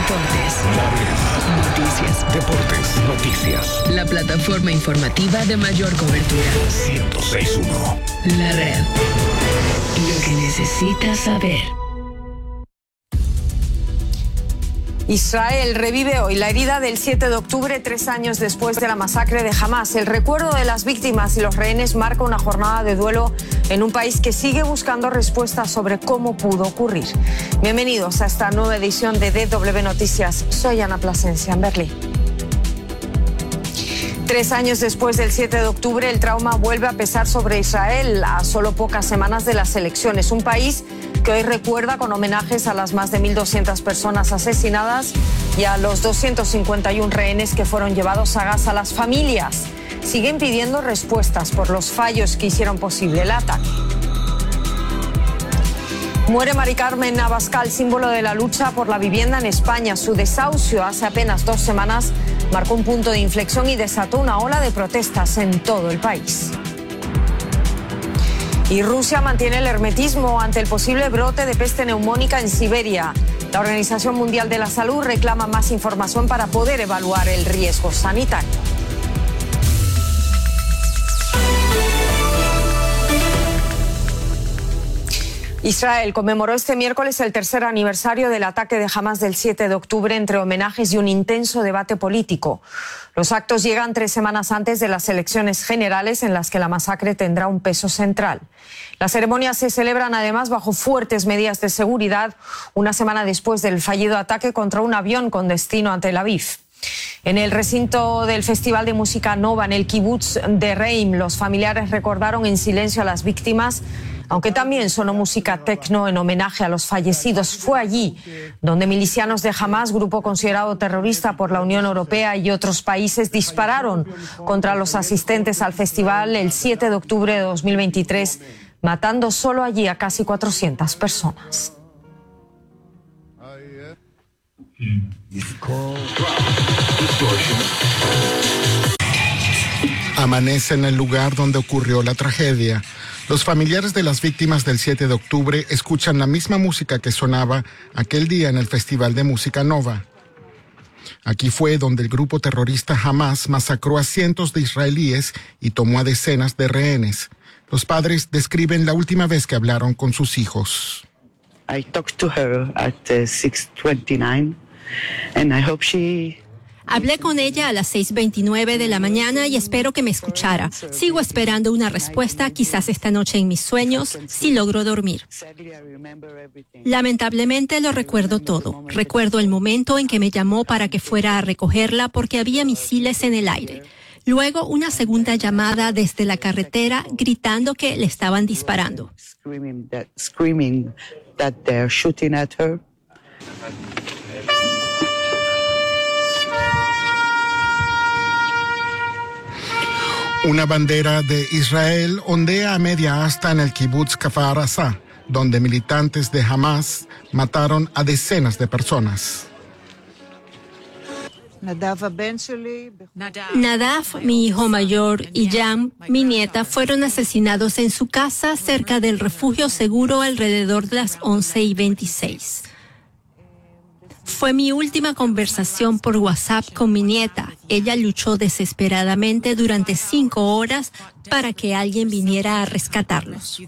Deportes. La Red. Noticias. Deportes, noticias. La plataforma informativa de mayor cobertura. 106.1. La Red. Lo que necesitas saber. Israel revive hoy la herida del 7 de octubre, 3 años después de la masacre de Hamás. El recuerdo de las víctimas y los rehenes marca una jornada de duelo en un país que sigue buscando respuestas sobre cómo pudo ocurrir. Bienvenidos a esta nueva edición de DW Noticias. Soy Ana Plasencia en Berlín. 3 años después del 7 de octubre, el trauma vuelve a pesar sobre Israel a solo pocas semanas de las elecciones. Un país que hoy recuerda con homenajes a las más de 1.200 personas asesinadas y a los 251 rehenes que fueron llevados a Gaza. Las familias siguen pidiendo respuestas por los fallos que hicieron posible el ataque. Muere Mari Carmen Abascal, símbolo de la lucha por la vivienda en España. Su desahucio hace apenas 2 semanas marcó un punto de inflexión y desató una ola de protestas en todo el país. Y Rusia mantiene el hermetismo ante el posible brote de peste neumónica en Siberia. La Organización Mundial de la Salud reclama más información para poder evaluar el riesgo sanitario. Israel conmemoró este miércoles el 3er aniversario del ataque de Hamás del 7 de octubre entre homenajes y un intenso debate político. Los actos llegan 3 semanas antes de las elecciones generales en las que la masacre tendrá un peso central. Las ceremonias se celebran además bajo fuertes medidas de seguridad, una semana después del fallido ataque contra un avión con destino a Tel Aviv. En el recinto del Festival de Música Nova, en el kibutz de Reim, los familiares recordaron en silencio a las víctimas, aunque también sonó música tecno en homenaje a los fallecidos. Fue allí donde milicianos de Hamás, grupo considerado terrorista por la Unión Europea y otros países, dispararon contra los asistentes al festival el 7 de octubre de 2023, matando solo allí a casi 400 personas. Amanece en el lugar donde ocurrió la tragedia. Los familiares de las víctimas del 7 de octubre escuchan la misma música que sonaba aquel día en el Festival de Música Nova. Aquí fue donde el grupo terrorista Hamás masacró a cientos de israelíes y tomó a decenas de rehenes. Los padres describen la última vez que hablaron con sus hijos. I talked to her at 6:29 and I hope she... Hablé con ella a las 6:29 de la mañana y espero que me escuchara. Sigo esperando una respuesta, quizás esta noche en mis sueños, si logro dormir. Lamentablemente lo recuerdo todo. Recuerdo el momento en que me llamó para que fuera a recogerla porque había misiles en el aire. Luego una segunda llamada desde la carretera gritando que le estaban disparando. Screaming that they're shooting at her. Una bandera de Israel ondea a media asta en el kibutz Kfar Aza, donde militantes de Hamás mataron a decenas de personas. Nadav, mi hijo mayor, y Yam, mi nieta, fueron asesinados en su casa cerca del refugio seguro alrededor de las 11:26. Fue mi última conversación por WhatsApp con mi nieta. Ella luchó desesperadamente durante 5 horas para que alguien viniera a rescatarlos.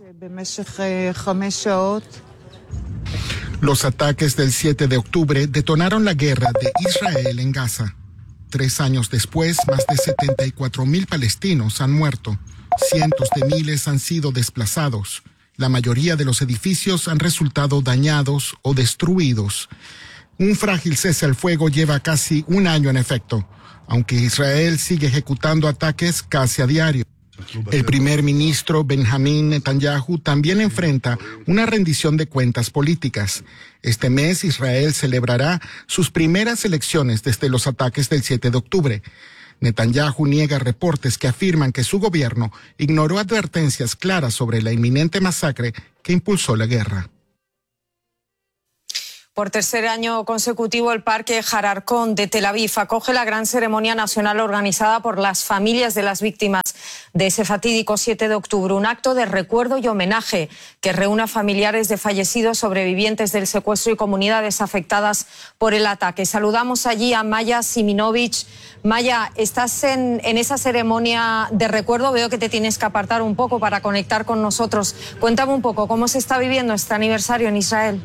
Los ataques del 7 de octubre detonaron la guerra de Israel en Gaza. 3 años después, más de 74,000 palestinos han muerto. Cientos de miles han sido desplazados. La mayoría de los edificios han resultado dañados o destruidos. Un frágil cese al fuego lleva casi un año en efecto, aunque Israel sigue ejecutando ataques casi a diario. El primer ministro Benjamín Netanyahu también enfrenta una rendición de cuentas políticas. Este mes Israel celebrará sus primeras elecciones desde los ataques del 7 de octubre. Netanyahu niega reportes que afirman que su gobierno ignoró advertencias claras sobre la inminente masacre que impulsó la guerra. Por tercer año consecutivo, el Parque Jararcón de Tel Aviv acoge la gran ceremonia nacional organizada por las familias de las víctimas de ese fatídico 7 de octubre. Un acto de recuerdo y homenaje que reúne a familiares de fallecidos, sobrevivientes del secuestro y comunidades afectadas por el ataque. Saludamos allí a Maya Siminovich. Maya, estás en esa ceremonia de recuerdo. Veo que te tienes que apartar un poco para conectar con nosotros. Cuéntame un poco cómo se está viviendo este aniversario en Israel.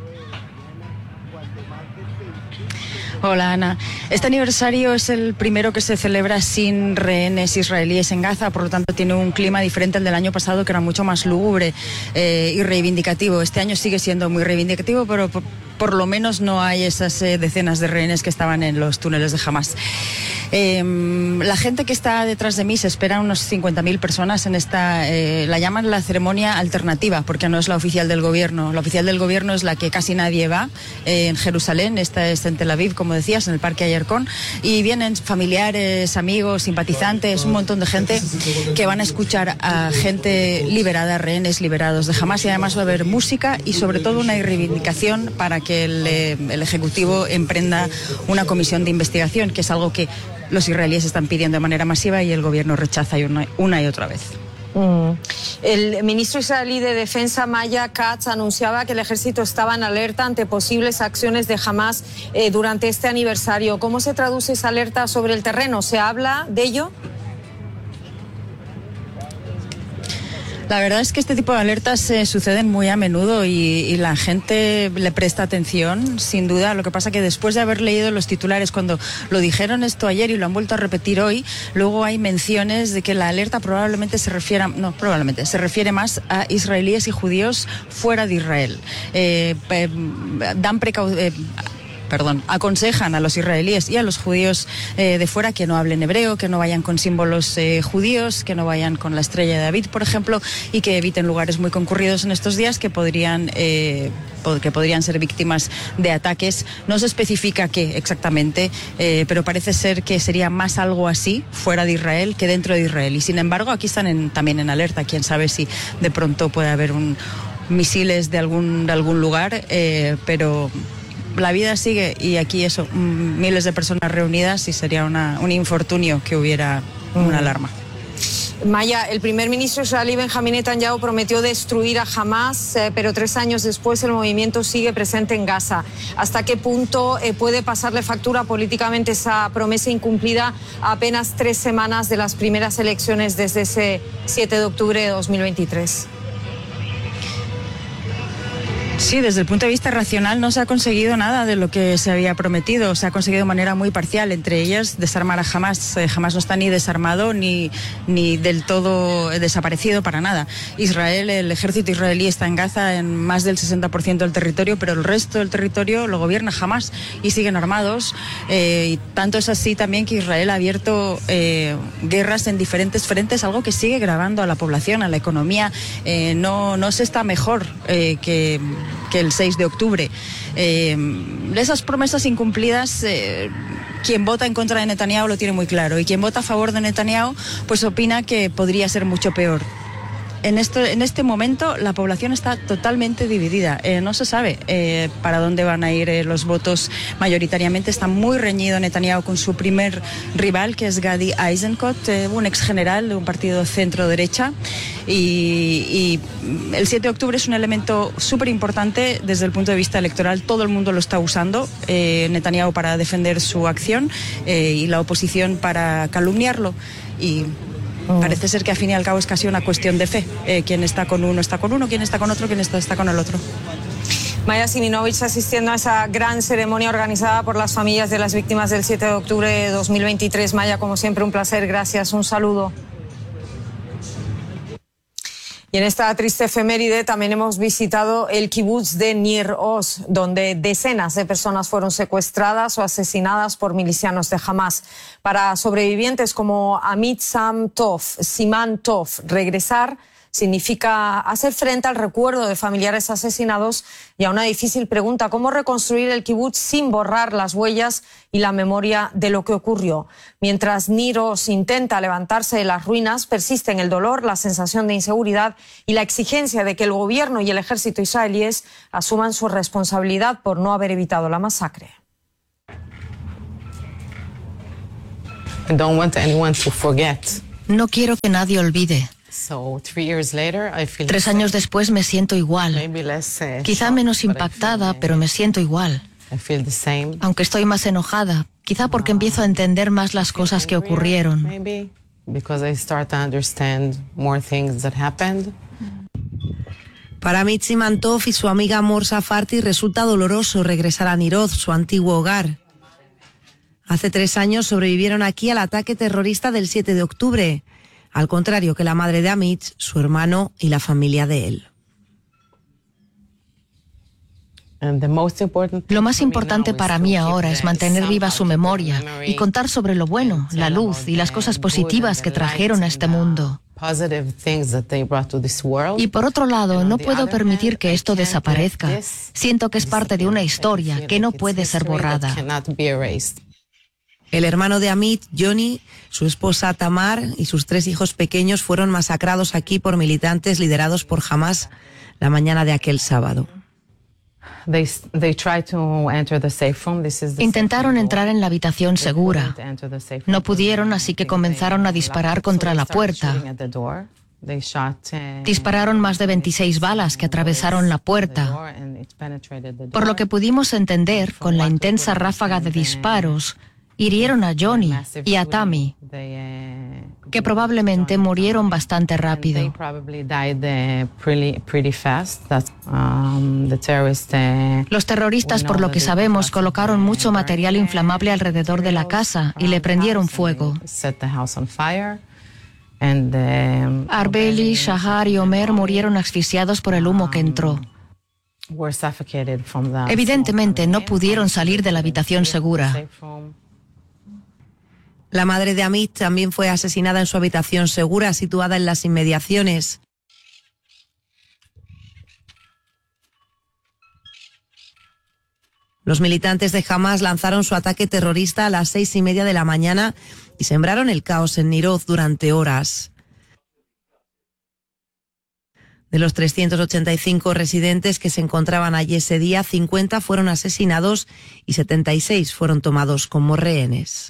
Hola, Ana. Este aniversario es el primero que se celebra sin rehenes israelíes en Gaza, por lo tanto tiene un clima diferente al del año pasado, que era mucho más lúgubre y reivindicativo. Este año sigue siendo muy reivindicativo, pero por lo menos no hay esas decenas de rehenes que estaban en los túneles de Hamas. La gente que está detrás de mí, se esperan unos 50.000 personas en esta, la llaman la ceremonia alternativa, porque no es la oficial del gobierno. La oficial del gobierno es la que casi nadie va en Jerusalén. Esta es en Tel Aviv, como decías, en el Parque Jararcón, y vienen familiares, amigos, simpatizantes, un montón de gente que van a escuchar a gente liberada, rehenes liberados de Hamas, y además va a haber música y sobre todo una reivindicación para que el Ejecutivo emprenda una comisión de investigación, que es algo que los israelíes están pidiendo de manera masiva y el gobierno rechaza una y otra vez. El ministro israelí de Defensa, Maya Katz, anunciaba que el ejército estaba en alerta ante posibles acciones de Hamas durante este aniversario. ¿Cómo se traduce esa alerta sobre el terreno? ¿Se habla de ello? La verdad es que este tipo de alertas suceden muy a menudo y la gente le presta atención, sin duda. Lo que pasa que después de haber leído los titulares, cuando lo dijeron esto ayer y lo han vuelto a repetir hoy, luego hay menciones de que la alerta probablemente se refiere más a israelíes y judíos fuera de Israel. Aconsejan a los israelíes y a los judíos de fuera que no hablen hebreo, que no vayan con símbolos judíos, que no vayan con la estrella de David, por ejemplo, y que eviten lugares muy concurridos en estos días que podrían ser víctimas de ataques. No se especifica qué exactamente, pero parece ser que sería más algo así fuera de Israel que dentro de Israel. Y sin embargo, aquí están también en alerta. Quién sabe si de pronto puede haber misiles de algún lugar, pero la vida sigue, y aquí miles de personas reunidas, y sería un infortunio que hubiera una alarma. Maya, el primer ministro israelí Benjamín Netanyahu prometió destruir a Hamas, pero 3 años después el movimiento sigue presente en Gaza. ¿Hasta qué punto puede pasarle factura políticamente esa promesa incumplida a apenas 3 semanas de las primeras elecciones desde ese 7 de octubre de 2023? Sí, desde el punto de vista racional no se ha conseguido nada de lo que se había prometido. Se ha conseguido de manera muy parcial, entre ellas desarmar a Hamas. Hamas no está ni desarmado ni del todo desaparecido, para nada. El ejército israelí está en Gaza en más del 60% del territorio, pero el resto del territorio lo gobierna Hamas y siguen armados. Y tanto es así también que Israel ha abierto guerras en diferentes frentes, algo que sigue gravando a la población, a la economía. No se está mejor que el 6 de octubre. Esas promesas incumplidas, quien vota en contra de Netanyahu lo tiene muy claro, y quien vota a favor de Netanyahu pues opina que podría ser mucho peor. En este momento la población está totalmente dividida. No se sabe para dónde van a ir los votos mayoritariamente. Está muy reñido Netanyahu con su primer rival, que es Gadi Eisenkot, un exgeneral de un partido centro-derecha. Y el 7 de octubre es un elemento súper importante desde el punto de vista electoral. Todo el mundo lo está usando, Netanyahu para defender su acción y la oposición para calumniarlo. Y parece ser que al fin y al cabo es casi una cuestión de fe. Quien está con uno está con uno, quien está con otro, quien está con el otro. Maya Siminovich asistiendo a esa gran ceremonia organizada por las familias de las víctimas del 7 de octubre de 2023. Maya, como siempre, un placer. Gracias. Un saludo. Y en esta triste efeméride también hemos visitado el kibutz de Nir Oz, donde decenas de personas fueron secuestradas o asesinadas por milicianos de Hamas. Para sobrevivientes como Amit Siman Tov, regresar significa hacer frente al recuerdo de familiares asesinados y a una difícil pregunta: ¿cómo reconstruir el kibutz sin borrar las huellas y la memoria de lo que ocurrió? Mientras Nir Oz intenta levantarse de las ruinas, persisten el dolor, la sensación de inseguridad y la exigencia de que el gobierno y el ejército israelíes asuman su responsabilidad por no haber evitado la masacre. No quiero que nadie olvide. 3 años después me siento igual. Quizá menos impactada, pero me siento igual. Aunque estoy más enojada, quizá porque empiezo a entender más las cosas que ocurrieron. Para Amit Siman Tov y su amiga Mor Safarti resulta doloroso regresar a Nir Oz, su antiguo hogar. Hace 3 años sobrevivieron aquí al ataque terrorista del 7 de octubre, al contrario que la madre de Amit, su hermano y la familia de él. Lo más importante para mí ahora es mantener viva su memoria y contar sobre lo bueno, la luz y las cosas positivas que trajeron a este mundo. Y por otro lado, no puedo permitir que esto desaparezca. Siento que es parte de una historia que no puede ser borrada. El hermano de Amit, Johnny, su esposa Tamar y sus 3 hijos pequeños fueron masacrados aquí por militantes liderados por Hamas la mañana de aquel sábado. Intentaron entrar en la habitación segura. No pudieron, así que comenzaron a disparar contra la puerta. Dispararon más de 26 balas que atravesaron la puerta. Por lo que pudimos entender, con la intensa ráfaga de disparos, hirieron a Johnny y a Tammy, que probablemente murieron bastante rápido. Los terroristas, por lo que sabemos, colocaron mucho material inflamable alrededor de la casa y le prendieron fuego. Arbeli, Shahar y Omer murieron asfixiados por el humo que entró. Evidentemente no pudieron salir de la habitación segura. La madre de Amit también fue asesinada en su habitación segura, situada en las inmediaciones. Los militantes de Hamas lanzaron su ataque terrorista a las 6:30 de la mañana y sembraron el caos en Nir Oz durante horas. De los 385 residentes que se encontraban allí ese día, 50 fueron asesinados y 76 fueron tomados como rehenes.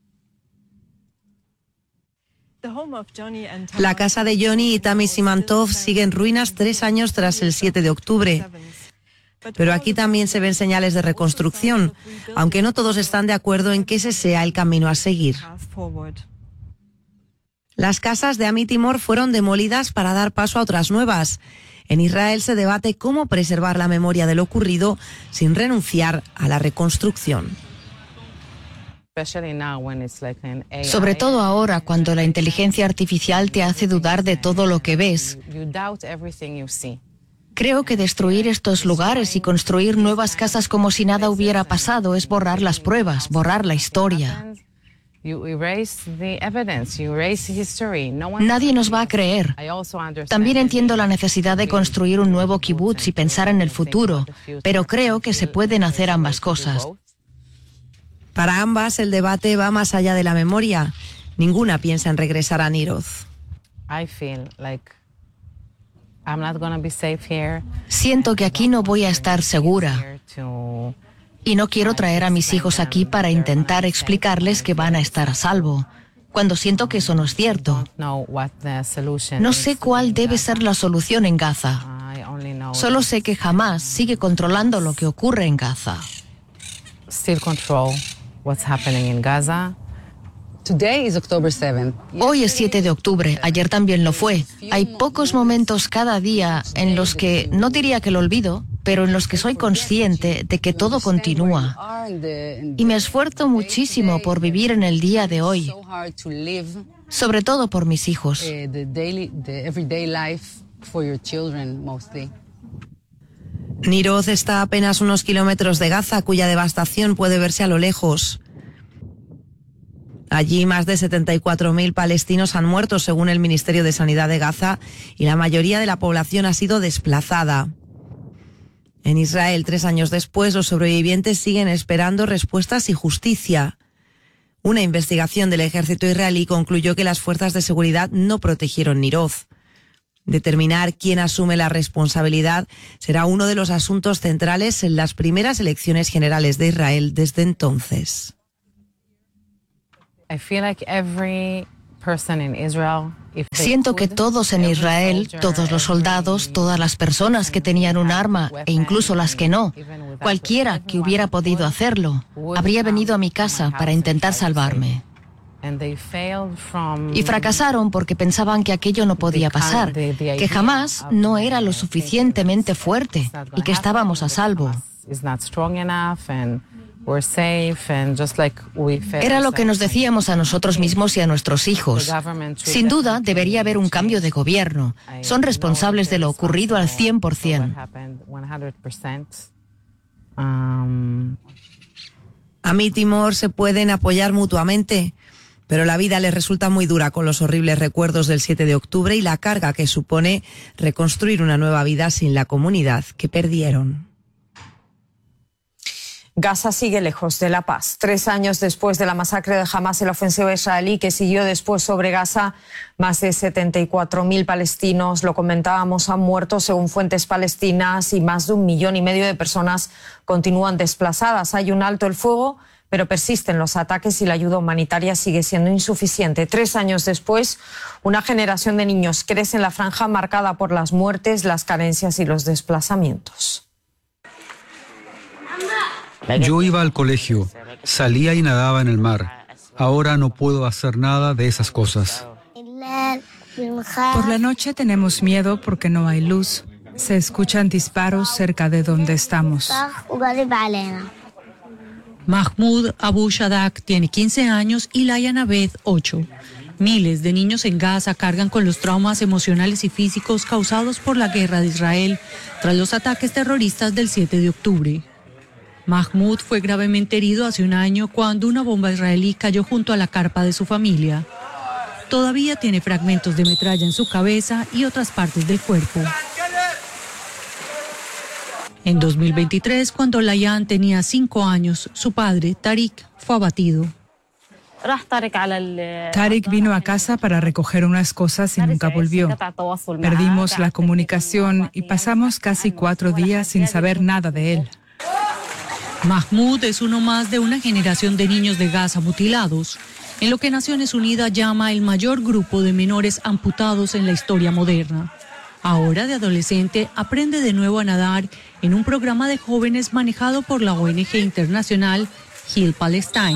La casa de Johnny y Tammy Siman Tov sigue en ruinas 3 años tras el 7 de octubre. Pero aquí también se ven señales de reconstrucción, aunque no todos están de acuerdo en que ese sea el camino a seguir. Las casas de Amit y Mor fueron demolidas para dar paso a otras nuevas. En Israel se debate cómo preservar la memoria de lo ocurrido sin renunciar a la reconstrucción. Sobre todo ahora, cuando la inteligencia artificial te hace dudar de todo lo que ves. Creo que destruir estos lugares y construir nuevas casas como si nada hubiera pasado es borrar las pruebas, borrar la historia. Nadie nos va a creer. También entiendo la necesidad de construir un nuevo kibutz y pensar en el futuro, pero creo que se pueden hacer ambas cosas. Para ambas, el debate va más allá de la memoria. Ninguna piensa en regresar a Nir Oz. Siento que aquí no voy a estar segura. Y no quiero traer a mis hijos aquí para intentar explicarles que van a estar a salvo, cuando siento que eso no es cierto. No sé cuál debe ser la solución en Gaza. Solo sé que Hamas sigue controlando lo que ocurre en Gaza. Hoy es 7 de octubre, ayer también lo fue. Hay pocos momentos cada día en los que, no diría que lo olvido, pero en los que soy consciente de que todo continúa. Y me esfuerzo muchísimo por vivir en el día de hoy, sobre todo por mis hijos. Nir Oz está a apenas unos kilómetros de Gaza, cuya devastación puede verse a lo lejos. Allí más de 74.000 palestinos han muerto, según el Ministerio de Sanidad de Gaza, y la mayoría de la población ha sido desplazada. En Israel, 3 años después, los sobrevivientes siguen esperando respuestas y justicia. Una investigación del ejército israelí concluyó que las fuerzas de seguridad no protegieron Niroz. Determinar quién asume la responsabilidad será uno de los asuntos centrales en las primeras elecciones generales de Israel desde entonces. Siento que todos en Israel, todos los soldados, todas las personas que tenían un arma e incluso las que no, cualquiera que hubiera podido hacerlo, habría venido a mi casa para intentar salvarme. Y fracasaron porque pensaban que aquello no podía pasar, que Hamás no era lo suficientemente fuerte y que estábamos a salvo. Era lo que nos decíamos a nosotros mismos y a nuestros hijos. Sin duda, debería haber un cambio de gobierno. Son responsables de lo ocurrido al 100%. Amit y Mor se pueden apoyar mutuamente, pero la vida les resulta muy dura con los horribles recuerdos del 7 de octubre y la carga que supone reconstruir una nueva vida sin la comunidad que perdieron. Gaza sigue lejos de la paz. 3 años después de la masacre de Hamás en la ofensiva israelí que siguió después sobre Gaza, más de 74.000 palestinos, lo comentábamos, han muerto según fuentes palestinas y más de 1,5 millones de personas continúan desplazadas. Hay un alto el fuego, pero persisten los ataques y la ayuda humanitaria sigue siendo insuficiente. 3 años después, una generación de niños crece en la franja marcada por las muertes, las carencias y los desplazamientos. Yo iba al colegio, salía y nadaba en el mar. Ahora no puedo hacer nada de esas cosas. Por la noche tenemos miedo porque no hay luz. Se escuchan disparos cerca de donde estamos. Mahmoud Abu Shadak tiene 15 años y Layan Abed 8. Miles de niños en Gaza cargan con los traumas emocionales y físicos causados por la guerra de Israel tras los ataques terroristas del 7 de octubre. Mahmoud fue gravemente herido hace un año cuando una bomba israelí cayó junto a la carpa de su familia. Todavía tiene fragmentos de metralla en su cabeza y otras partes del cuerpo. En 2023, cuando Layan tenía 5 años, su padre, Tariq, fue abatido. Tariq vino a casa para recoger unas cosas y nunca volvió. Perdimos la comunicación y pasamos casi 4 días sin saber nada de él. Mahmoud es uno más de una generación de niños de Gaza mutilados, en lo que Naciones Unidas llama el mayor grupo de menores amputados en la historia moderna. Ahora, de adolescente, aprende de nuevo a nadar en un programa de jóvenes manejado por la ONG internacional Heal Palestine.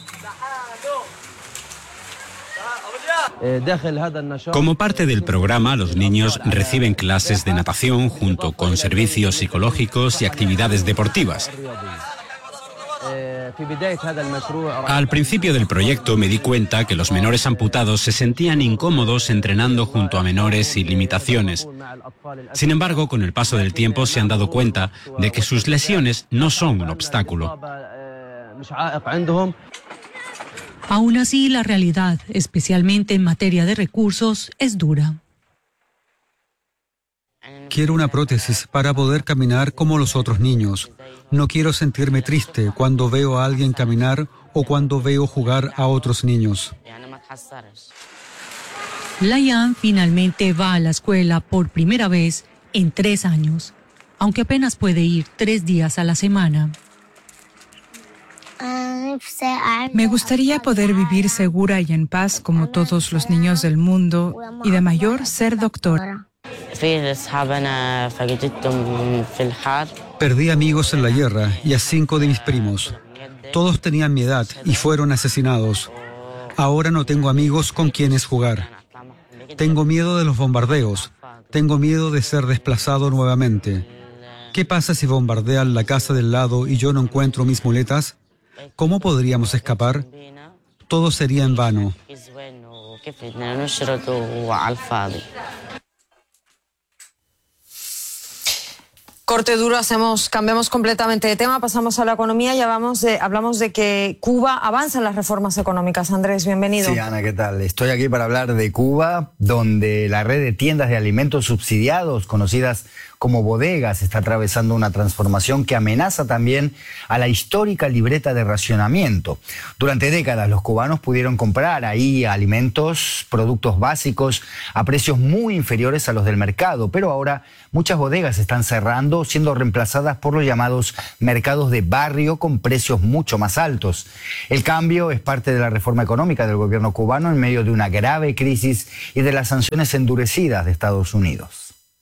Como parte del programa, los niños reciben clases de natación junto con servicios psicológicos y actividades deportivas. Al principio del proyecto me di cuenta que los menores amputados se sentían incómodos entrenando junto a menores sin limitaciones. Sin embargo, con el paso del tiempo se han dado cuenta de que sus lesiones no son un obstáculo. Aún así, la realidad, especialmente en materia de recursos, es dura. Quiero una prótesis para poder caminar como los otros niños. No quiero sentirme triste cuando veo a alguien caminar o cuando veo jugar a otros niños. Layan finalmente va a la escuela por primera vez en 3 años, aunque apenas puede ir 3 días a la semana. Me gustaría poder vivir segura y en paz como todos los niños del mundo y de mayor ser doctora. Perdí amigos en la guerra y a 5 de mis primos. Todos tenían mi edad y fueron asesinados. Ahora no tengo amigos con quienes jugar. Tengo miedo de los bombardeos. Tengo miedo de ser desplazado nuevamente. ¿Qué pasa si bombardean la casa del lado y yo no encuentro mis muletas? ¿Cómo podríamos escapar? Todo sería en vano. Corte duro, cambiamos completamente de tema, pasamos a la economía y hablamos de que Cuba avanza en las reformas económicas. Andrés, bienvenido. Sí, Ana, ¿qué tal? Estoy aquí para hablar de Cuba, donde la red de tiendas de alimentos subsidiados, conocidas como bodegas, está atravesando una transformación que amenaza también a la histórica libreta de racionamiento. Durante décadas los cubanos pudieron comprar ahí alimentos, productos básicos a precios muy inferiores a los del mercado, pero ahora muchas bodegas están cerrando, siendo reemplazadas por los llamados mercados de barrio con precios mucho más altos. El cambio es parte de la reforma económica del gobierno cubano en medio de una grave crisis y de las sanciones endurecidas de Estados Unidos.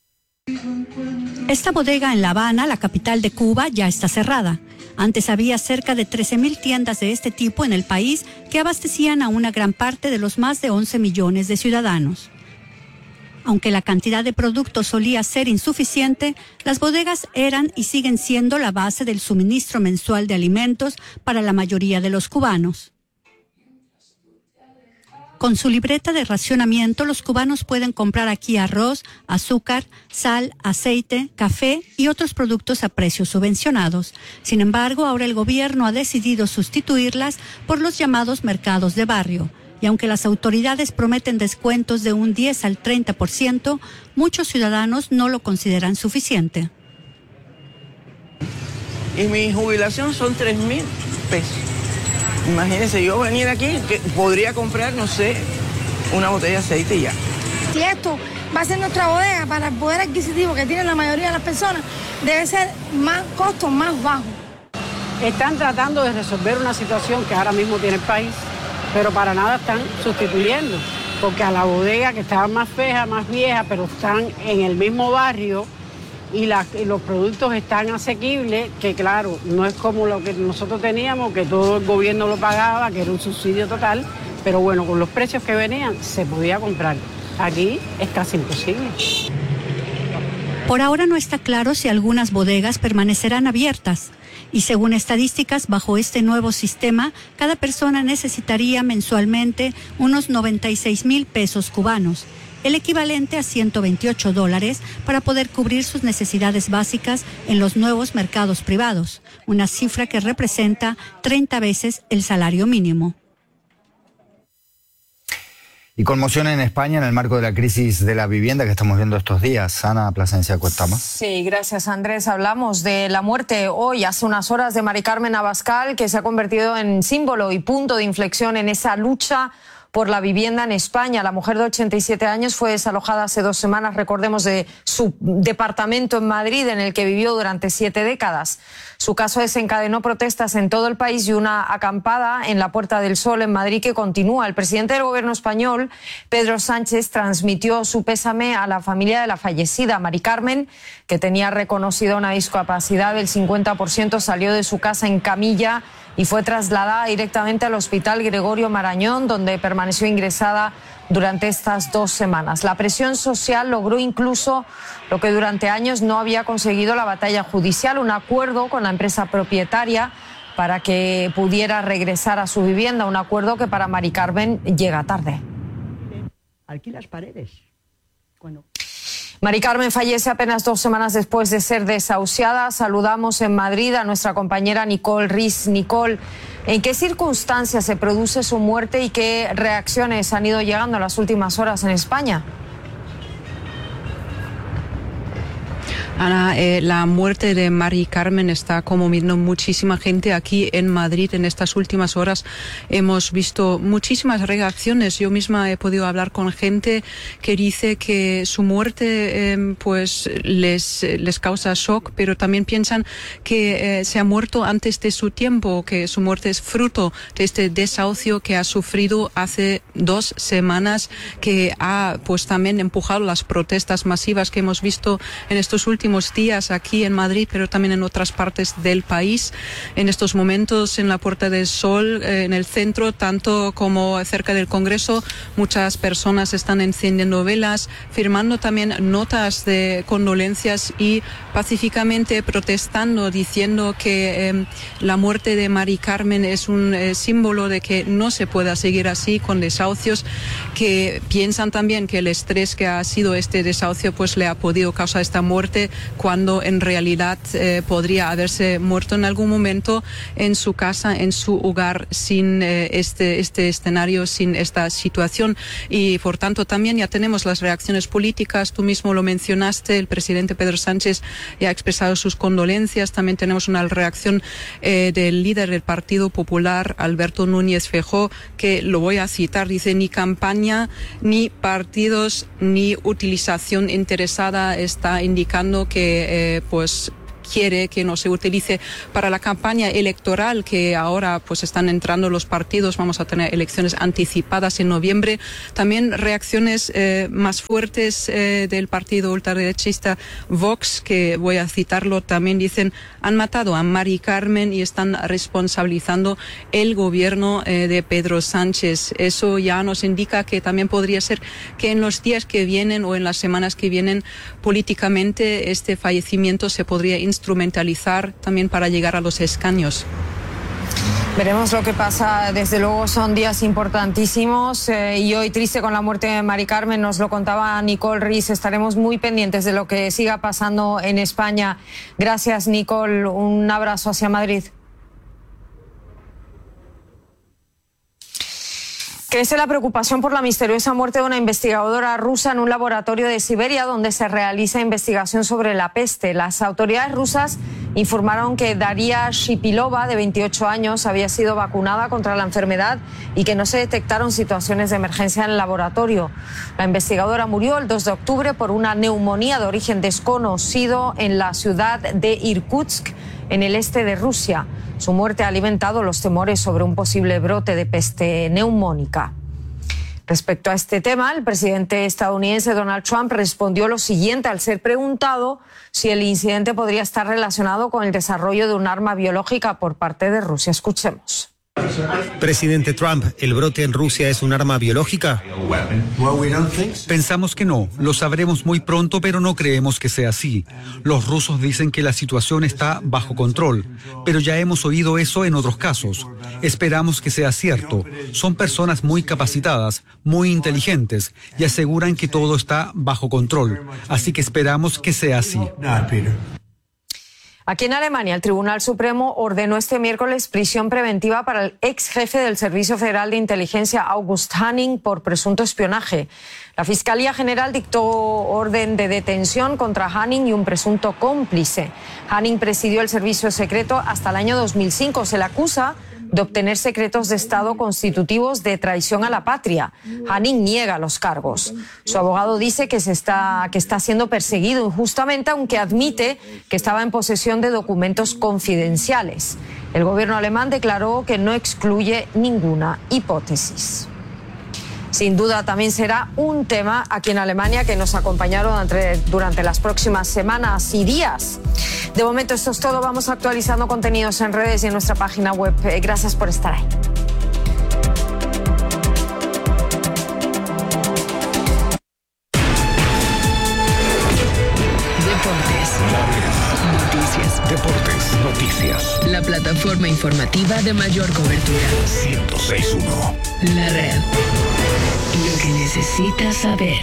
Esta bodega en La Habana, la capital de Cuba, ya está cerrada. Antes había cerca de 13.000 tiendas de este tipo en el país que abastecían a una gran parte de los más de 11 millones de ciudadanos. Aunque la cantidad de productos solía ser insuficiente, las bodegas eran y siguen siendo la base del suministro mensual de alimentos para la mayoría de los cubanos. Con su libreta de racionamiento, los cubanos pueden comprar aquí arroz, azúcar, sal, aceite, café y otros productos a precios subvencionados. Sin embargo, ahora el gobierno ha decidido sustituirlas por los llamados mercados de barrio. Y aunque las autoridades prometen descuentos de un 10 al 30%, muchos ciudadanos no lo consideran suficiente. Y mi jubilación son 3.000 pesos. Imagínense, yo venir aquí, que podría comprar, no sé, una botella de aceite y ya. Si esto va a ser nuestra bodega para el poder adquisitivo que tienen la mayoría de las personas, debe ser más costo más bajo. Están tratando de resolver una situación que ahora mismo tiene el país, pero para nada están sustituyendo, porque a la bodega que estaba más fea, más vieja, pero están en el mismo barrio, y los productos están asequibles, que claro, no es como lo que nosotros teníamos, que todo el gobierno lo pagaba, que era un subsidio total, pero bueno, con los precios que venían se podía comprar. Aquí es casi imposible. Por ahora no está claro si algunas bodegas permanecerán abiertas. Y según estadísticas, bajo este nuevo sistema, cada persona necesitaría mensualmente unos 96.000 pesos cubanos, el equivalente a $128 para poder cubrir sus necesidades básicas en los nuevos mercados privados, una cifra que representa 30 veces el salario mínimo. Y conmoción en España en el marco de la crisis de la vivienda que estamos viendo estos días. Ana Plasencia, cuenta más. Sí, gracias Andrés. Hablamos de la muerte hoy, hace unas horas, de Mari Carmen Abascal, que se ha convertido en símbolo y punto de inflexión en esa lucha por la vivienda en España. La mujer de 87 años fue desalojada hace 2 semanas, recordemos, de su departamento en Madrid, en el que vivió durante 7 décadas. Su caso desencadenó protestas en todo el país y una acampada en la Puerta del Sol en Madrid que continúa. El presidente del gobierno español, Pedro Sánchez, transmitió su pésame a la familia de la fallecida. Mari Carmen, que tenía reconocida una discapacidad del 50%, salió de su casa en camilla y fue trasladada directamente al Hospital Gregorio Marañón, donde permaneció ingresada durante estas 2 semanas. La presión social logró incluso lo que durante años no había conseguido la batalla judicial, un acuerdo con la empresa propietaria para que pudiera regresar a su vivienda, un acuerdo que para Mari Carmen llega tarde. Alquilas paredes. Bueno. Mari Carmen fallece apenas 2 semanas después de ser desahuciada. Saludamos en Madrid a nuestra compañera Nicole Riz. Nicole, ¿en qué circunstancias se produce su muerte y qué reacciones han ido llegando en las últimas horas en España? Ana, la muerte de Mari Carmen está conmoviendo muchísima gente aquí en Madrid. En estas últimas horas hemos visto muchísimas reacciones. Yo misma he podido hablar con gente que dice que su muerte pues les causa shock, pero también piensan que se ha muerto antes de su tiempo, que su muerte es fruto de este desahucio que ha sufrido hace 2 semanas, que ha pues también empujado las protestas masivas que hemos visto en estos últimos días aquí en Madrid, pero también en otras partes del país. En estos momentos en la Puerta del Sol, en el centro, tanto como cerca del Congreso, muchas personas están encendiendo velas, firmando también notas de condolencias y pacíficamente protestando, diciendo que la muerte de Mari Carmen es un símbolo de que no se pueda seguir así con desahucios, que piensan también que el estrés que ha sido este desahucio pues le ha podido causar esta muerte, cuando en realidad podría haberse muerto en algún momento en su casa, en su hogar, sin este escenario, sin esta situación. Y por tanto también ya tenemos las reacciones políticas, tú mismo lo mencionaste, el presidente Pedro Sánchez ya ha expresado sus condolencias, también tenemos una reacción del líder del Partido Popular, Alberto Núñez Feijóo, que lo voy a citar, dice: ni campaña, ni partidos, ni utilización interesada, está indicando que quiere que no se utilice para la campaña electoral, que ahora pues están entrando los partidos, vamos a tener elecciones anticipadas en noviembre. También reacciones más fuertes del partido ultraderechista Vox, que voy a citarlo, también dicen: han matado a Mari Carmen y están responsabilizando el gobierno de Pedro Sánchez. Eso ya nos indica que también podría ser que en los días que vienen o en las semanas que vienen, políticamente este fallecimiento se podría instrumentalizar también para llegar a los escaños. Veremos lo que pasa. Desde luego son días importantísimos y hoy triste con la muerte de Mari Carmen, nos lo contaba Nicole Riz. Estaremos muy pendientes de lo que siga pasando en España. Gracias, Nicole. Un abrazo hacia Madrid. Crece la preocupación por la misteriosa muerte de una investigadora rusa en un laboratorio de Siberia donde se realiza investigación sobre la peste. Las autoridades rusas informaron que Daria Shipilova, de 28 años, había sido vacunada contra la enfermedad y que no se detectaron situaciones de emergencia en el laboratorio. La investigadora murió el 2 de octubre por una neumonía de origen desconocido en la ciudad de Irkutsk, en el este de Rusia. Su muerte ha alimentado los temores sobre un posible brote de peste neumónica. Respecto a este tema, el presidente estadounidense Donald Trump respondió lo siguiente al ser preguntado si el incidente podría estar relacionado con el desarrollo de un arma biológica por parte de Rusia. Escuchemos. Presidente Trump, ¿el brote en Rusia es un arma biológica? Pensamos que no. Lo sabremos muy pronto, pero no creemos que sea así. Los rusos dicen que la situación está bajo control, pero ya hemos oído eso en otros casos. Esperamos que sea cierto. Son personas muy capacitadas, muy inteligentes y aseguran que todo está bajo control. Así que esperamos que sea así. Aquí en Alemania, el Tribunal Supremo ordenó este miércoles prisión preventiva para el ex jefe del Servicio Federal de Inteligencia, August Hanning, por presunto espionaje. La Fiscalía General dictó orden de detención contra Hanning y un presunto cómplice. Hanning presidió el servicio secreto hasta el año 2005. Se le acusa de obtener secretos de Estado constitutivos de traición a la patria. Hanning niega los cargos. Su abogado dice que está siendo perseguido injustamente, aunque admite que estaba en posesión de documentos confidenciales. El gobierno alemán declaró que no excluye ninguna hipótesis. Sin duda también será un tema aquí en Alemania que nos acompañaron durante las próximas semanas y días. De momento esto es todo. Vamos actualizando contenidos en redes y en nuestra página web. Gracias por estar ahí. Deportes, noticias. La plataforma informativa de mayor cobertura. 106.1. La red. Lo que necesitas saber.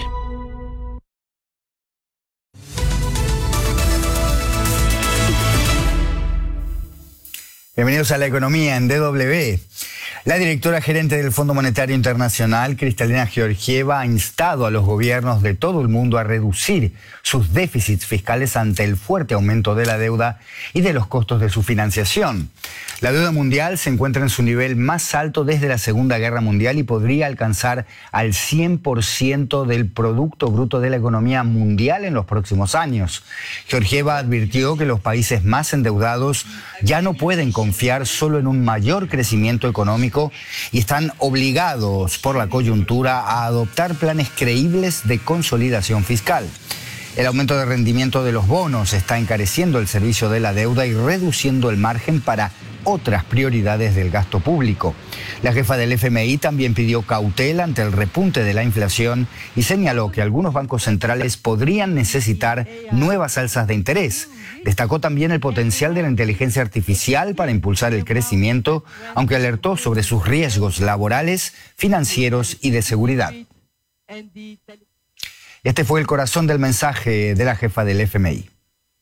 Bienvenidos a La Economía en DW. La directora gerente del Fondo Monetario Internacional, Kristalina Georgieva, ha instado a los gobiernos de todo el mundo a reducir sus déficits fiscales ante el fuerte aumento de la deuda y de los costos de su financiación. La deuda mundial se encuentra en su nivel más alto desde la Segunda Guerra Mundial y podría alcanzar al 100% del Producto Bruto de la economía mundial en los próximos años. Georgieva advirtió que los países más endeudados ya no pueden confiar solo en un mayor crecimiento económico y están obligados por la coyuntura a adoptar planes creíbles de consolidación fiscal. El aumento de rendimiento de los bonos está encareciendo el servicio de la deuda y reduciendo el margen para otras prioridades del gasto público. La jefa del FMI también pidió cautela ante el repunte de la inflación y señaló que algunos bancos centrales podrían necesitar nuevas alzas de interés. Destacó también el potencial de la inteligencia artificial para impulsar el crecimiento, aunque alertó sobre sus riesgos laborales, financieros y de seguridad. Este fue el corazón del mensaje de la jefa del FMI.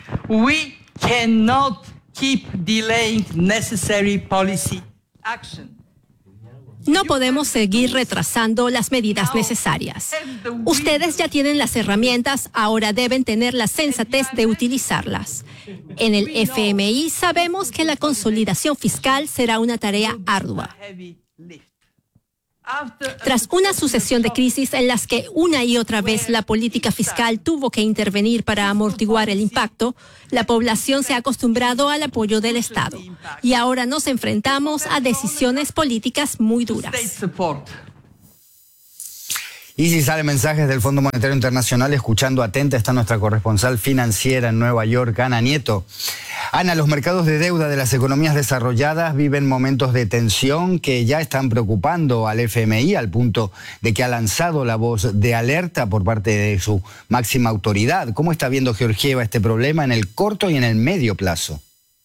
We cannot keep delaying necessary policy action. No podemos seguir retrasando las medidas necesarias. Ustedes ya tienen las herramientas, ahora deben tener la sensatez de utilizarlas. En el FMI sabemos que la consolidación fiscal será una tarea ardua. Tras una sucesión de crisis en las que una y otra vez la política fiscal tuvo que intervenir para amortiguar el impacto, la población se ha acostumbrado al apoyo del Estado y ahora nos enfrentamos a decisiones políticas muy duras. Y si salen mensajes del Fondo Monetario Internacional, escuchando atenta está nuestra corresponsal financiera en Nueva York, Ana Nieto. Ana, los mercados de deuda de las economías desarrolladas viven momentos de tensión que ya están preocupando al FMI al punto de que ha lanzado la voz de alerta por parte de su máxima autoridad. ¿Cómo está viendo Georgieva este problema en el corto y en el medio plazo?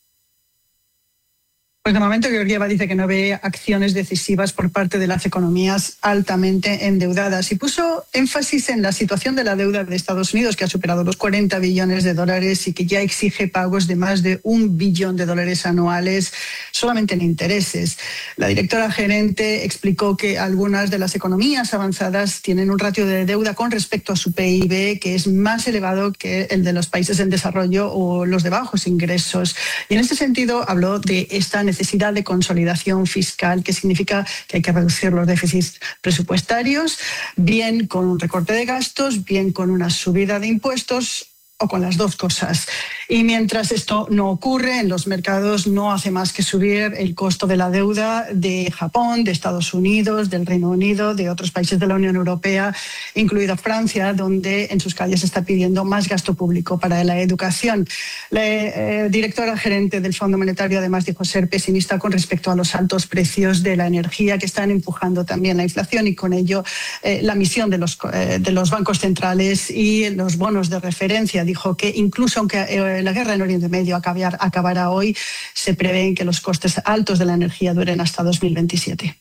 Pues de momento Georgieva dice que no ve acciones decisivas por parte de las economías altamente endeudadas y puso énfasis en la situación de la deuda de Estados Unidos, que ha superado los 40 billones de dólares y que ya exige pagos de más de $1 billón anuales solamente en intereses. La directora gerente explicó que algunas de las economías avanzadas tienen un ratio de deuda con respecto a su PIB que es más elevado que el de los países en desarrollo o los de bajos ingresos. Y en ese sentido habló de esta necesidad de consolidación fiscal, que significa que hay que reducir los déficits presupuestarios, bien con un recorte de gastos, bien con una subida de impuestos o con las dos cosas. Y mientras esto no ocurre, en los mercados no hace más que subir el costo de la deuda de Japón, de Estados Unidos, del Reino Unido, de otros países de la Unión Europea, incluida Francia, donde en sus calles se está pidiendo más gasto público para la educación. La directora gerente del Fondo Monetario además dijo ser pesimista con respecto a los altos precios de la energía que están empujando también la inflación y con ello la misión de los bancos centrales y los bonos de referencia. Dijo que incluso aunque la guerra en Oriente Medio acabará hoy, se prevén que los costes altos de la energía duren hasta 2027.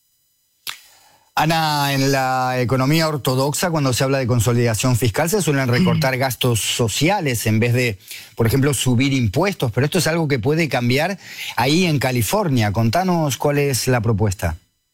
Ana, en la economía ortodoxa, cuando se habla de consolidación fiscal, se suelen recortar gastos sociales en vez de, por ejemplo, subir impuestos, pero esto es algo que puede cambiar ahí en California. Contanos cuál es la propuesta.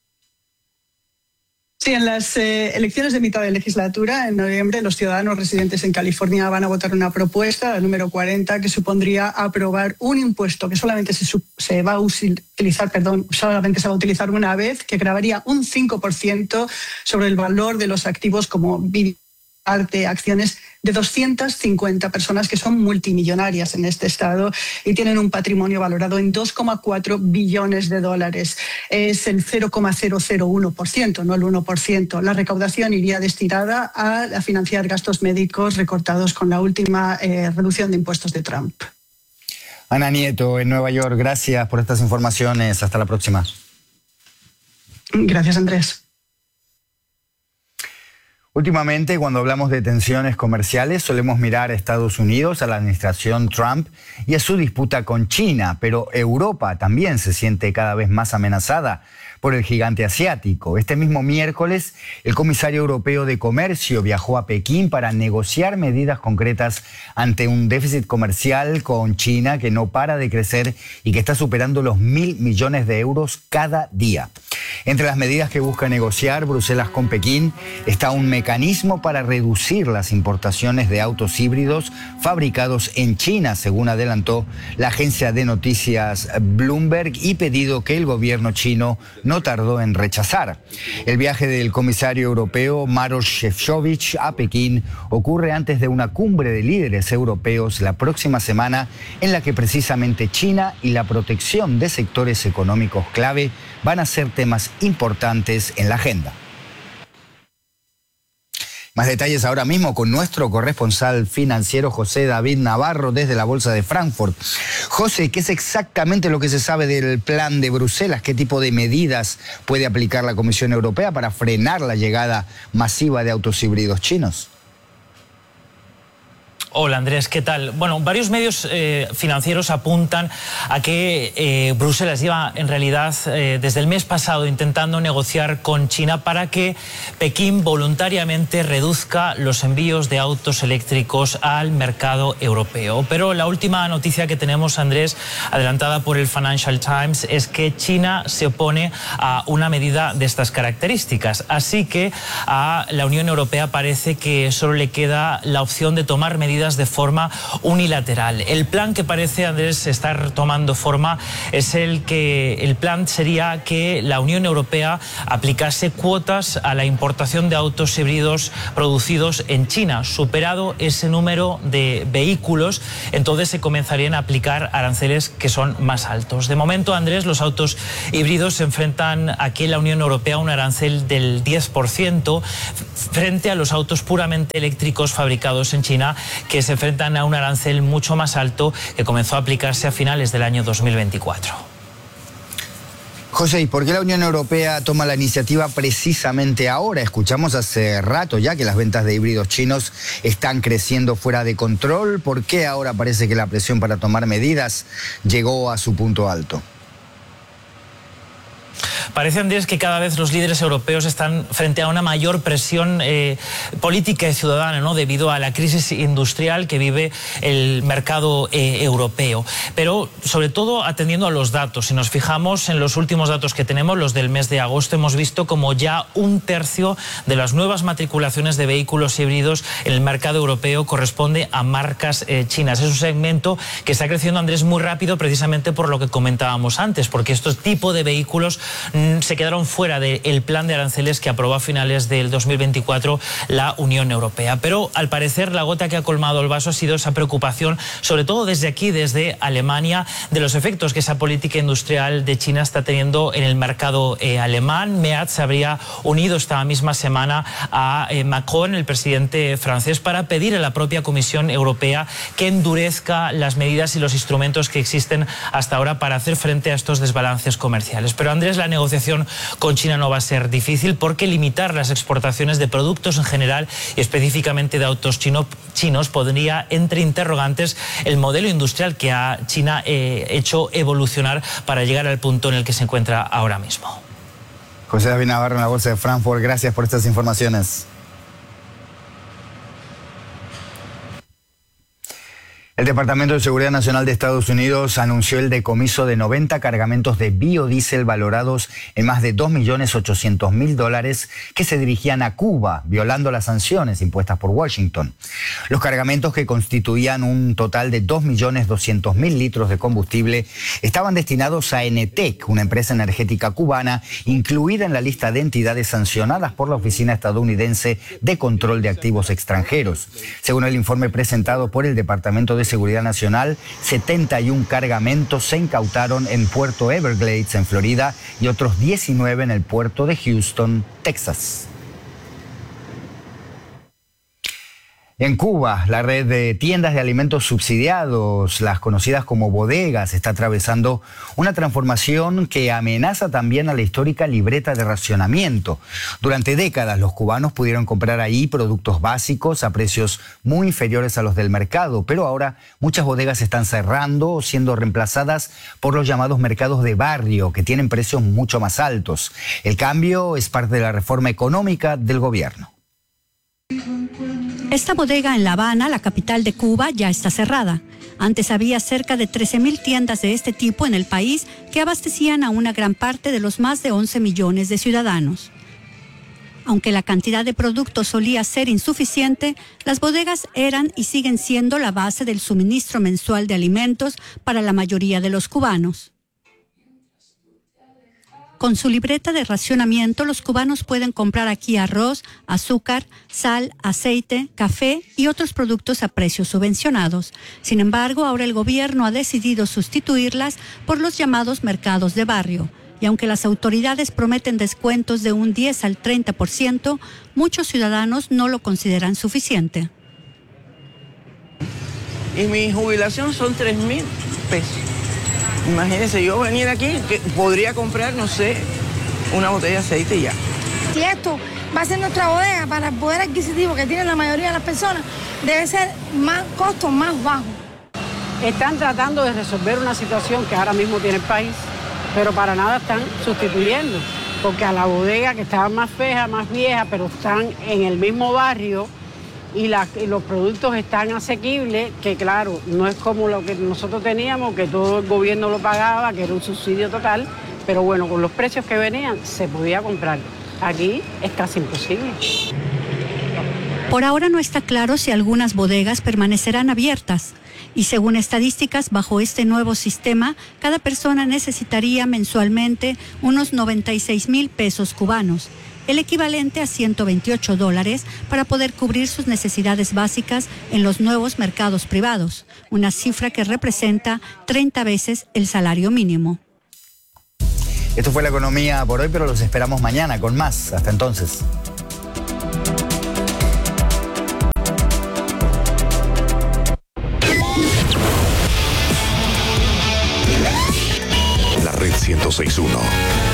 Sí, en las elecciones de mitad de legislatura, en noviembre, los ciudadanos residentes en California van a votar una propuesta, la número 40, que supondría aprobar un impuesto que solamente se va a utilizar una vez, que grabaría un 5% sobre el valor de los activos como arte, acciones de 250 personas que son multimillonarias en este estado y tienen un patrimonio valorado en $2,4 billones. Es el 0,001%, no el 1%. La recaudación iría destinada a financiar gastos médicos recortados con la última reducción de impuestos de Trump. Ana Nieto, en Nueva York, gracias por estas informaciones. Hasta la próxima. Gracias, Andrés. Últimamente, cuando hablamos de tensiones comerciales, solemos mirar a Estados Unidos, a la administración Trump y a su disputa con China, pero Europa también se siente cada vez más amenazada por el gigante asiático. Este mismo miércoles, el comisario europeo de Comercio viajó a Pekín para negociar medidas concretas ante un déficit comercial con China que no para de crecer y que está superando los 1.000 millones de euros cada día. Entre las medidas que busca negociar Bruselas con Pekín está un mecanismo para reducir las importaciones de autos híbridos fabricados en China, según adelantó la agencia de noticias Bloomberg, y pedido que el gobierno chino no tardó en rechazar. El viaje del comisario europeo Maroš Šefčovič a Pekín ocurre antes de una cumbre de líderes europeos la próxima semana, en la que precisamente China y la protección de sectores económicos clave van a ser temas importantes en la agenda. Más detalles ahora mismo con nuestro corresponsal financiero José David Navarro desde la Bolsa de Frankfurt. José, ¿qué es exactamente lo que se sabe del plan de Bruselas? ¿Qué tipo de medidas puede aplicar la Comisión Europea para frenar la llegada masiva de autos híbridos chinos? Hola Andrés, ¿qué tal? Bueno, varios medios financieros apuntan a que Bruselas lleva en realidad desde el mes pasado intentando negociar con China para que Pekín voluntariamente reduzca los envíos de autos eléctricos al mercado europeo. Pero la última noticia que tenemos, Andrés, adelantada por el Financial Times, es que China se opone a una medida de estas características. Así que a la Unión Europea parece que solo le queda la opción de tomar medidas de forma unilateral. El plan que parece, Andrés, estar tomando forma es el plan sería que la Unión Europea aplicase cuotas a la importación de autos híbridos producidos en China. Superado ese número de vehículos, entonces se comenzarían a aplicar aranceles que son más altos. De momento, Andrés, los autos híbridos se enfrentan aquí en la Unión Europea a un arancel del 10% frente a los autos puramente eléctricos fabricados en China, que se enfrentan a un arancel mucho más alto que comenzó a aplicarse a finales del año 2024. José, ¿y por qué la Unión Europea toma la iniciativa precisamente ahora? Escuchamos hace rato ya que las ventas de híbridos chinos están creciendo fuera de control. ¿Por qué ahora parece que la presión para tomar medidas llegó a su punto alto? Parece, Andrés, que cada vez los líderes europeos están frente a una mayor presión política y ciudadana, ¿no?, debido a la crisis industrial que vive el mercado europeo. Pero, sobre todo, atendiendo a los datos. Si nos fijamos en los últimos datos que tenemos, los del mes de agosto, hemos visto como ya 1/3 de las nuevas matriculaciones de vehículos híbridos en el mercado europeo corresponde a marcas chinas. Es un segmento que está creciendo, Andrés, muy rápido, precisamente por lo que comentábamos antes, porque estos tipos de vehículos se quedaron fuera del plan de aranceles que aprobó a finales del 2024 la Unión Europea. Pero al parecer la gota que ha colmado el vaso ha sido esa preocupación, sobre todo desde aquí, desde Alemania, de los efectos que esa política industrial de China está teniendo en el mercado alemán. MEAD se habría unido esta misma semana a Macron, el presidente francés, para pedir a la propia Comisión Europea que endurezca las medidas y los instrumentos que existen hasta ahora para hacer frente a estos desbalances comerciales. Pero, Andrés, la negociación con China no va a ser difícil, porque limitar las exportaciones de productos en general y específicamente de autos chinos pondría entre interrogantes el modelo industrial que a China hecho evolucionar para llegar al punto en el que se encuentra ahora mismo. José David Navarro en la Bolsa de Frankfurt, gracias por estas informaciones. El Departamento de Seguridad Nacional de Estados Unidos anunció el decomiso de 90 cargamentos de biodiesel valorados en más de $2.800.000 que se dirigían a Cuba, violando las sanciones impuestas por Washington. Los cargamentos, que constituían un total de 2.200.000 litros de combustible, estaban destinados a Enetec, una empresa energética cubana incluida en la lista de entidades sancionadas por la Oficina Estadounidense de Control de Activos Extranjeros. Según el informe presentado por el Departamento de Seguridad Nacional, 71 cargamentos se incautaron en Puerto Everglades, en Florida, y otros 19 en el puerto de Houston, Texas. En Cuba, la red de tiendas de alimentos subsidiados, las conocidas como bodegas, está atravesando una transformación que amenaza también a la histórica libreta de racionamiento. Durante décadas, los cubanos pudieron comprar ahí productos básicos a precios muy inferiores a los del mercado, pero ahora muchas bodegas están cerrando o siendo reemplazadas por los llamados mercados de barrio, que tienen precios mucho más altos. El cambio es parte de la reforma económica del gobierno. Esta bodega en La Habana, la capital de Cuba, ya está cerrada. Antes había cerca de 13.000 tiendas de este tipo en el país que abastecían a una gran parte de los más de 11 millones de ciudadanos. Aunque la cantidad de productos solía ser insuficiente, las bodegas eran y siguen siendo la base del suministro mensual de alimentos para la mayoría de los cubanos. Con su libreta de racionamiento, los cubanos pueden comprar aquí arroz, azúcar, sal, aceite, café y otros productos a precios subvencionados. Sin embargo, ahora el gobierno ha decidido sustituirlas por los llamados mercados de barrio. Y aunque las autoridades prometen descuentos de un 10 al 30%, muchos ciudadanos no lo consideran suficiente. Y mi jubilación son $3.000. Imagínense, yo venir aquí, que podría comprar, no sé, una botella de aceite y ya. Si esto va a ser nuestra bodega, para el poder adquisitivo que tienen la mayoría de las personas, debe ser más costos más bajos. Están tratando de resolver una situación que ahora mismo tiene el país, pero para nada están sustituyendo, porque a la bodega que estaba más fea, más vieja, pero están en el mismo barrio y los productos están asequibles, que claro, no es como lo que nosotros teníamos, que todo el gobierno lo pagaba, que era un subsidio total, pero bueno, con los precios que venían se podía comprar. Aquí es casi imposible. Por ahora no está claro si algunas bodegas permanecerán abiertas. Y según estadísticas, bajo este nuevo sistema, cada persona necesitaría mensualmente unos 96,000 pesos cubanos, el equivalente a $128, para poder cubrir sus necesidades básicas en los nuevos mercados privados, una cifra que representa 30 veces el salario mínimo. Esto fue La Economía por hoy, pero los esperamos mañana con más. Hasta entonces. La Red 106.1.